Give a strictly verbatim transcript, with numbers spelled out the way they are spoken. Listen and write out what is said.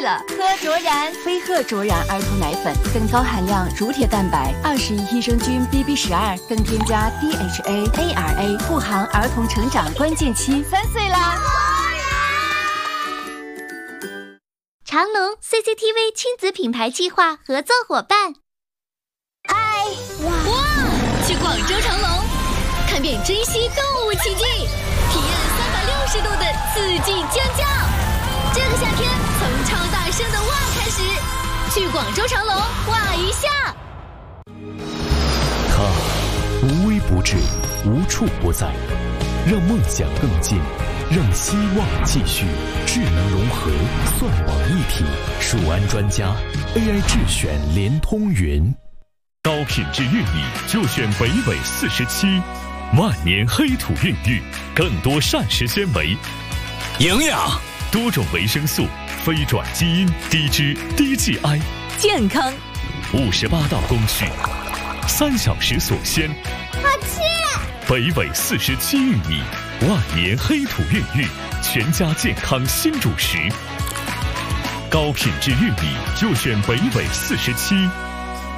了，喝卓然，飞鹤卓然儿童奶粉，更高含量乳铁蛋白，二十亿益生菌 B B 十二，更添加 D H A A R A， 护航儿童成长关键期，三岁啦！ 长隆 C C T V 亲子品牌计划合作伙伴。 嗨，哇哇！去广州长隆，看遍珍稀动物奇迹，体验三百六十度的刺激尖叫。这个夏天，从超大声的哇开始，去广州长隆哇一下。 它无微不至，无处不在，让梦想更近，让希望继续。智能融合，算网一体，数安专家 A I 智选联通云。 高品质玉米就选北纬四十七，万年黑土孕育，更多膳食纤维、 营养、 多种维生素、非转基因、低脂、低 G I， 健康， 五十八道工序，三小时锁鲜。 好吃！ 北纬四十七玉米，万年黑土孕育，全家健康新主食。高品质玉米就选北纬四十七。